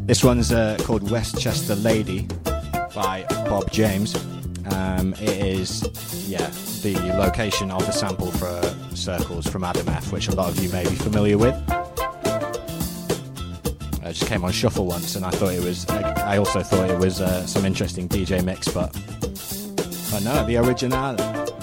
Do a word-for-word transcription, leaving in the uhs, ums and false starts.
This one's uh, called Westchester Lady by Bob James. Um, it is, yeah, the location of the sample for Circles from Adam F, which a lot of you may be familiar with. I just came on shuffle once, and I thought it was. I also thought it was uh, some interesting D J mix, but but no, the original.